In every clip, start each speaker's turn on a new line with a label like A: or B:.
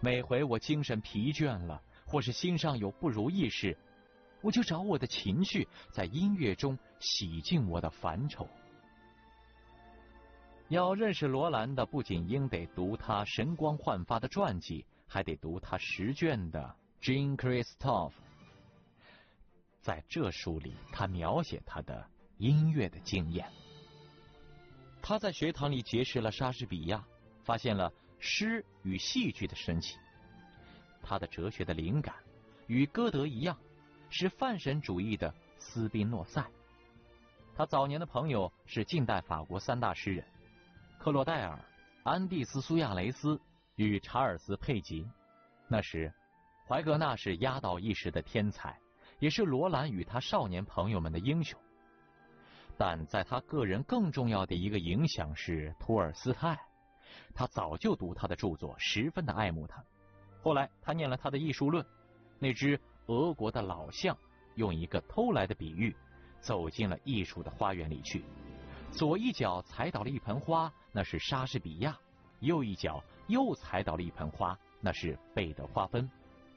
A: 每回我精神疲倦了，或是心上有不如意事，我就找我的情绪在音乐中洗净我的烦愁。要认识罗兰的，不仅应得读他神光焕发的传记，还得读他10卷的《Jean Christophe》。在这书里，他描写他的音乐的经验。他在学堂里结识了莎士比亚，发现了诗与戏剧的神奇。他的哲学的灵感与歌德一样，是泛神主义的斯宾诺塞。他早年的朋友是近代法国3大诗人克洛戴尔、安第斯·苏亚雷斯与查尔斯·佩吉。那时怀格纳是压倒一时的天才，也是罗兰与他少年朋友们的英雄。但在他个人更重要的一个影响是托尔斯泰，他早就读他的著作，十分的爱慕他。后来他念了他的艺术论，那只俄国的老象用一个偷来的比喻走进了艺术的花园里去，左一脚踩倒了一盆花，那是莎士比亚；右一脚又踩倒了一盆花，那是贝多华芬。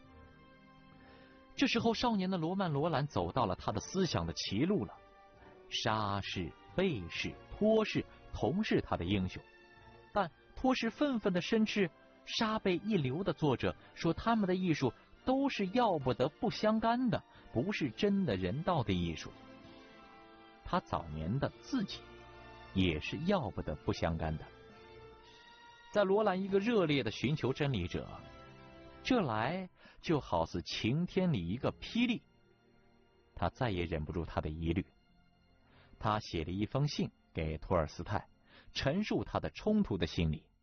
A: 这时候少年的罗曼·罗兰走到了他的思想的歧路了。莎是、贝是、托是同是他的英雄，但托是愤愤的申斥莎贝一流的作者，说他们的艺术都是要不得不相干的，不是真的人道的艺术。他早年的自己也是要不得不相干的。在罗兰一个热烈的寻求真理者，这来就好似晴天里一个霹雳。他再也忍不住他的疑虑，他写了一封信给托尔斯泰，陈述他的冲突的心理。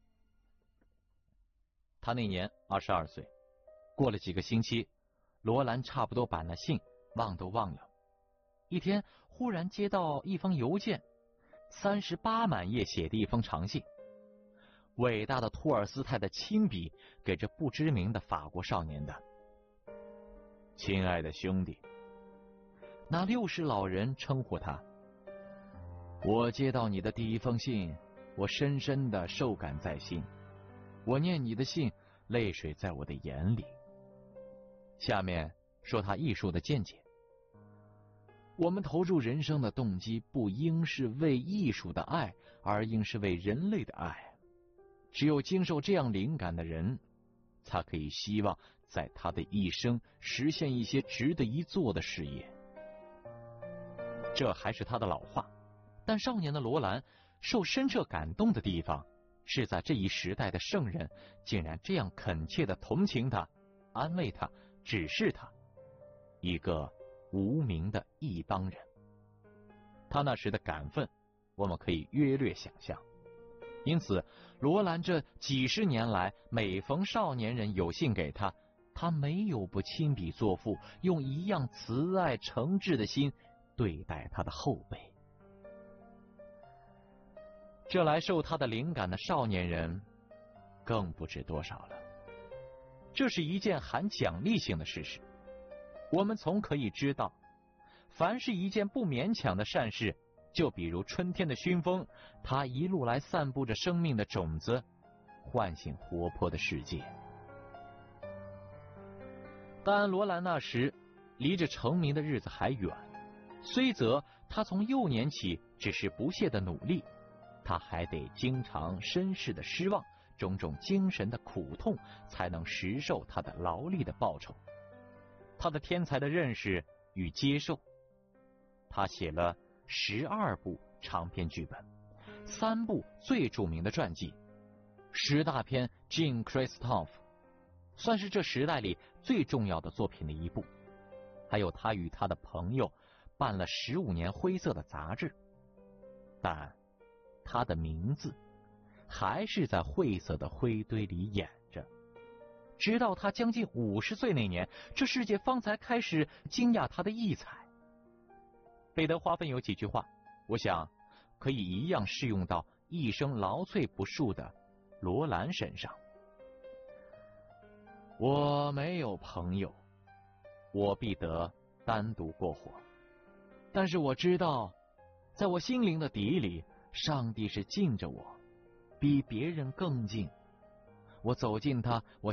A: 他那年22岁，过了几个星期，罗兰差不多把那信忘都忘了。一天忽然接到一封邮件，38满页写的一封长信，伟大的托尔斯泰的亲笔给这不知名的法国少年的。亲爱的兄弟，那60老人称呼他，我接到你的第一封信，我深深的受感在心。我念你的信，泪水在我的眼里。下面说他艺术的见解。我们投入人生的动机不应是为艺术的爱，而应是为人类的爱。只有经受这样灵感的人，才可以希望在他的一生实现一些值得一做的事业。这还是他的老话，但少年的罗兰受深彻感动的地方，是在这一时代的圣人竟然这样恳切的同情他、安慰他、指示他，一个无名的一帮人。他那时的感愤，我们可以约略想象。因此，罗兰这几十年来，每逢少年人有信给他，他没有不亲笔作赋，用一样慈爱诚挚的心对待他的后辈。这来受他的灵感的少年人更不知多少了。这是一件含奖励性的事实。我们从可以知道，凡是一件不勉强的善事，就比如春天的熏风，它一路来散布着生命的种子，唤醒活泼的世界。但罗兰那时离着成名的日子还远，虽则他从幼年起只是不懈的努力，他还得经常身世的失望，种种精神的苦痛，才能实受他的劳力的报酬。他的天才的认识与接受，他写了12部长篇剧本，3部最著名的传记，10大篇 Jean Christophe， 算是这时代里最重要的作品的一部。还有他与他的朋友办了15年灰色的杂志，但他的名字还是在晦涩的灰堆里掩着。直到他将近50岁那年，这世界方才开始惊讶他的异彩。贝德华芬有几句话，我想可以一样适用到一生劳瘁不述的罗兰身上。我没有朋友，我必得单独过活，但是我知道，在我心灵的底里，上帝是近着我，比别人更近。我走近他，我